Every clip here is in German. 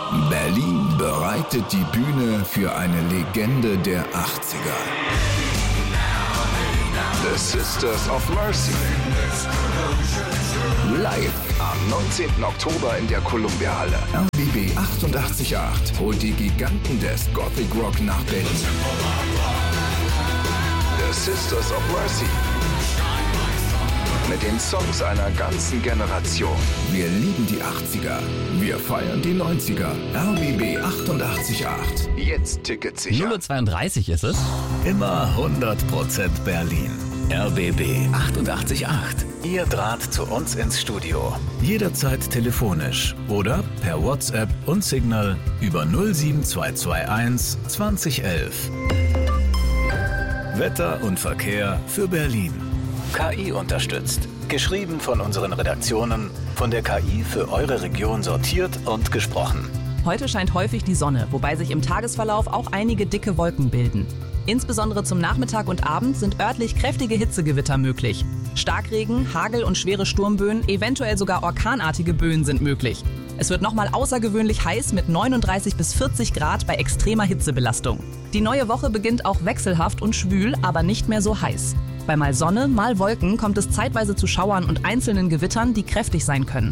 Berlin bereitet die Bühne für eine Legende der 80er. The Sisters of Mercy. Live am 19. Oktober in der Columbia-Halle. RBB 88.8 holt die Giganten des Gothic Rock nach Berlin. The Sisters of Mercy. Mit den Songs einer ganzen Generation. Wir lieben die 80er. Wir feiern die 90er. RBB 88.8. Jetzt Tickets sicher. 0:32 ist es. Immer 100% Berlin. RBB 88.8. Ihr Draht zu uns ins Studio. Jederzeit telefonisch oder per WhatsApp und Signal über 07221 2011. Wetter und Verkehr für Berlin. KI unterstützt. Geschrieben von unseren Redaktionen, von der KI für eure Region sortiert und gesprochen. Heute scheint häufig die Sonne, wobei sich im Tagesverlauf auch einige dicke Wolken bilden. Insbesondere zum Nachmittag und Abend sind örtlich kräftige Hitzegewitter möglich. Starkregen, Hagel und schwere Sturmböen, eventuell sogar orkanartige Böen sind möglich. Es wird nochmal außergewöhnlich heiß mit 39 bis 40 Grad bei extremer Hitzebelastung. Die neue Woche beginnt auch wechselhaft und schwül, aber nicht mehr so heiß. Bei mal Sonne, mal Wolken kommt es zeitweise zu Schauern und einzelnen Gewittern, die kräftig sein können.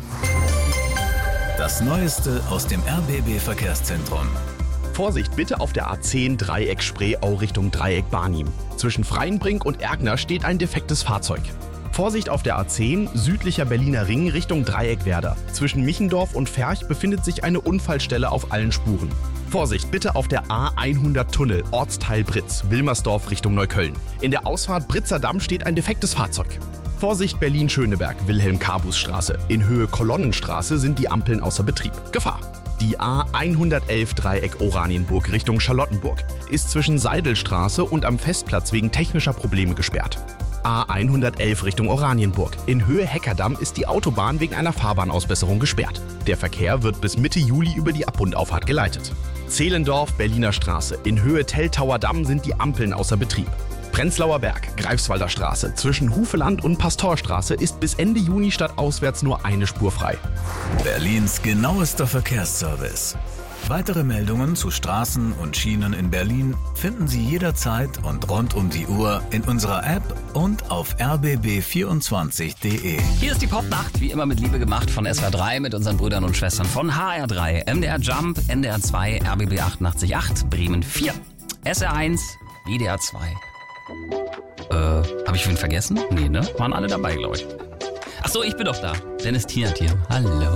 Das Neueste aus dem RBB-Verkehrszentrum. Vorsicht bitte auf der A10 Dreieck Spreeau Richtung Dreieck Barnim. Zwischen Freienbrink und Ergner steht ein defektes Fahrzeug. Vorsicht auf der A10 südlicher Berliner Ring Richtung Dreieck Werder. Zwischen Michendorf und Ferch befindet sich eine Unfallstelle auf allen Spuren. Vorsicht bitte auf der A100 Tunnel, Ortsteil Britz, Wilmersdorf Richtung Neukölln. In der Ausfahrt Britzer Damm steht ein defektes Fahrzeug. Vorsicht Berlin-Schöneberg, Wilhelm-Kabus-Straße. In Höhe Kolonnenstraße sind die Ampeln außer Betrieb. Gefahr. Die A111 Dreieck Oranienburg Richtung Charlottenburg ist zwischen Seidelstraße und am Festplatz wegen technischer Probleme gesperrt. A111 Richtung Oranienburg. In Höhe Heckerdamm ist die Autobahn wegen einer Fahrbahnausbesserung gesperrt. Der Verkehr wird bis Mitte Juli über die Ab- und Auffahrt geleitet. Zehlendorf, Berliner Straße. In Höhe Teltauer Damm sind die Ampeln außer Betrieb. Prenzlauer Berg, Greifswalder Straße. Zwischen Hufeland und Pastorstraße ist bis Ende Juni stadtauswärts nur eine Spur frei. Berlins genauester Verkehrsservice. Weitere Meldungen zu Straßen und Schienen in Berlin finden Sie jederzeit und rund um die Uhr in unserer App und auf rbb24.de. Hier ist die Popnacht, wie immer mit Liebe gemacht von SWR3 mit unseren Brüdern und Schwestern von HR3, MDR Jump, NDR 2, RBB 88.8, Bremen 4, SR1, WDR 2. Hab ich wen vergessen? Nee, ne? Waren alle dabei, glaube ich. Ach so, ich bin doch da. Dennis Tiert hier. Hallo.